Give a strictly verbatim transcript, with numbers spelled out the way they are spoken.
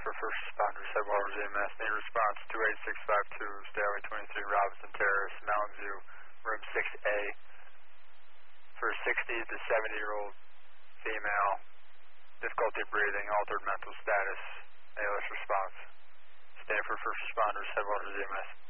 for first responders, Headwaters E M S. Main response two eight six five two, Stairway twenty-three, Robinson Terrace, Mountain View, room six A. For sixty to seventy year old female, difficulty breathing, altered mental status, A L S response. Stand for first responders, Headwaters E M S.